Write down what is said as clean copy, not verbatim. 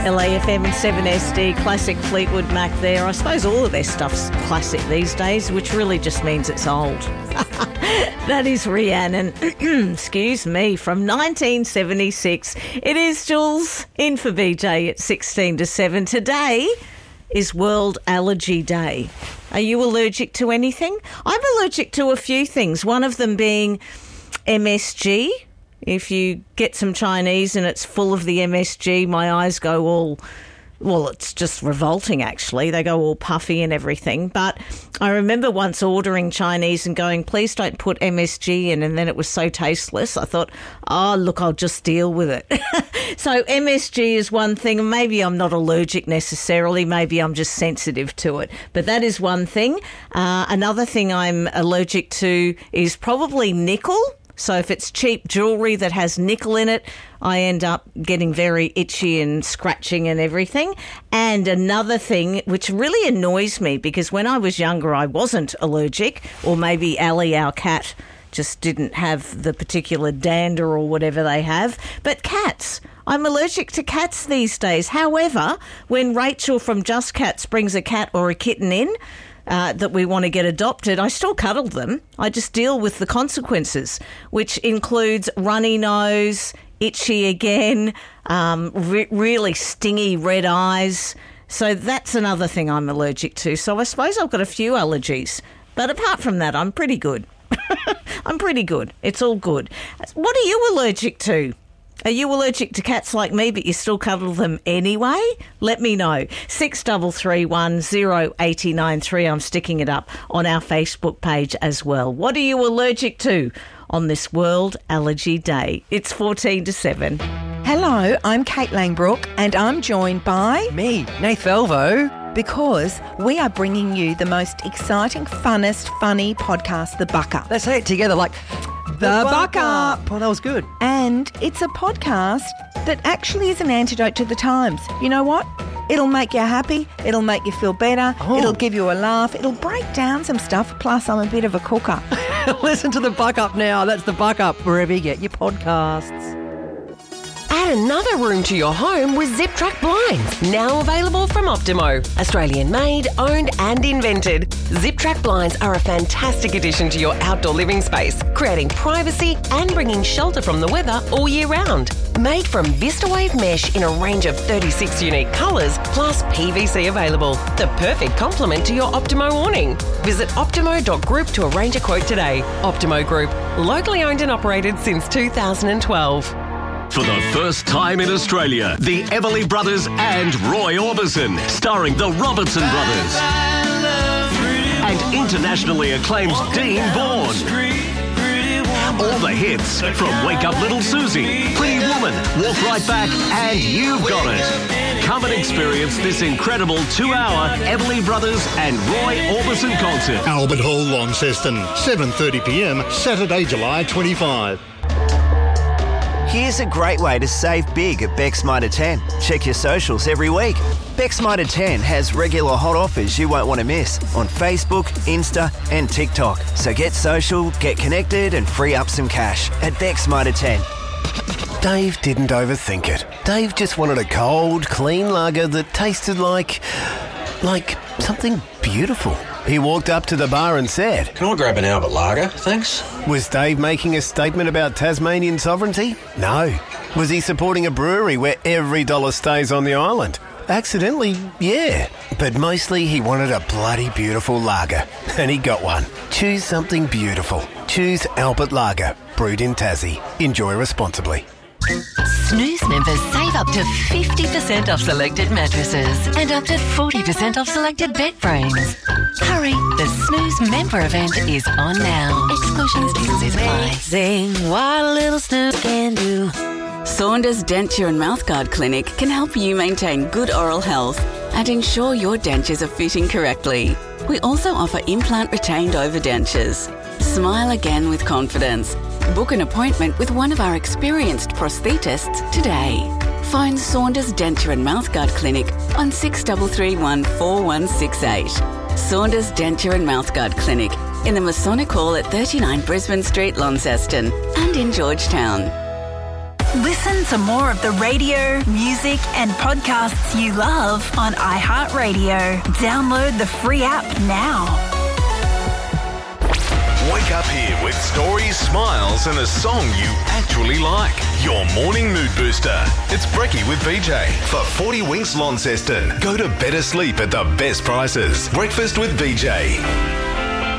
LAFM and 7SD, classic Fleetwood Mac there. I suppose all of their stuff's classic these days, which really just means it's old. That is Rhiannon, excuse me, from 1976. It is Jules in for BJ at 16 to 7. Today is World Allergy Day. Are you allergic to anything? I'm allergic to a few things, one of them being MSG. If you get some Chinese and it's full of the MSG, my eyes go all, well, it's just revolting actually. They go all puffy and everything. But I remember once ordering Chinese and going, please don't put MSG in, and then it was so tasteless. I thought, oh, look, I'll just deal with it. So MSG is one thing. Maybe I'm not allergic necessarily. Maybe I'm just sensitive to it. But that is one thing. Another thing I'm allergic to is probably nickel. So if it's cheap jewellery that has nickel in it, I end up getting very itchy and scratching and everything. And another thing which really annoys me, because when I was younger I wasn't allergic, or maybe Allie, our cat, just didn't have the particular dander or whatever they have, but cats. I'm allergic to cats these days. However, when Rachel from Just Cats brings a cat or a kitten in, that we want to get adopted, I still cuddle them. I just deal with the consequences, which includes runny nose, itchy again, really stingy red eyes. So that's another thing I'm allergic to. So I suppose I've got a few allergies. But apart from that, I'm pretty good. I'm pretty good. It's all good. What are you allergic to? Are you allergic to cats like me, but you still cuddle them anyway? Let me know. 6331 0893. I'm sticking it up on our Facebook page as well. What are you allergic to on this World Allergy Day? It's 14 to 7. Hello, I'm Kate Langbrook and I'm joined by... Me, Nath Velvo. Because we are bringing you the most exciting, funnest, funny podcast, The Buck Up. Let's say it together like... The Buck Up. Oh, that was good. And it's a podcast that actually is an antidote to the times. You know what? It'll make you happy. It'll make you feel better. Oh. It'll give you a laugh. It'll break down some stuff. Plus, I'm a bit of a cooker. Listen to The Buck Up now. That's The Buck Up, wherever you get your podcasts. Add another room to your home with Zip Track Blinds, now available from Optimo. Australian made, owned and invented. Zip Track Blinds are a fantastic addition to your outdoor living space, creating privacy and bringing shelter from the weather all year round. Made from VistaWave mesh in a range of 36 unique colours, plus PVC available. The perfect complement to your Optimo awning. Visit optimo.group to arrange a quote today. Optimo Group, locally owned and operated since 2012. For the first time in Australia, the Everly Brothers and Roy Orbison, starring the Robertson Brothers. And internationally acclaimed Dean Bourne. All the hits from Wake Up Little Susie, Pretty Woman, Walk Right Back, and You've Got It. Come and experience this incredible 2-hour Everly Brothers and Roy Orbison concert. Albert Hall, Launceston, 7:30pm, Saturday, July 25. Here's a great way to save big at Beck's Mitre 10. Check your socials every week. Beck's Mitre 10 has regular hot offers you won't want to miss on Facebook, Insta and TikTok. So get social, get connected and free up some cash at Beck's Mitre 10. Dave didn't overthink it. Dave just wanted a cold, clean lager that tasted like something beautiful. He walked up to the bar and said, "Can I grab an Albert Lager, thanks?" Was Dave making a statement about Tasmanian sovereignty? No. Was he supporting a brewery where every dollar stays on the island? Accidentally, yeah. But mostly he wanted a bloody beautiful lager. And he got one. Choose something beautiful. Choose Albert Lager, brewed in Tassie. Enjoy responsibly. Snooze members save up to 50% off selected mattresses and up to 40% off selected bed frames. Hurry, the Snooze member event is on now. Exclusions, T&Cs apply. Amazing what a little snooze can do. Saunders Denture and Mouthguard Clinic can help you maintain good oral health and ensure your dentures are fitting correctly. We also offer implant retained overdentures. Smile again with confidence. Book an appointment with one of our experienced prosthetists today. Phone Saunders Denture and Mouthguard Clinic on 6331 4168. Saunders Denture and Mouthguard Clinic in the Masonic Hall at 39 Brisbane Street, Launceston, and in Georgetown. Listen to more of the radio, music and podcasts you love on iHeartRadio. Download the free app now. Wake up here with stories, smiles and a song you actually like. Your morning mood booster. It's Brekkie with BJ. For 40 Winks Launceston. Go to better sleep at the best prices. Breakfast with BJ.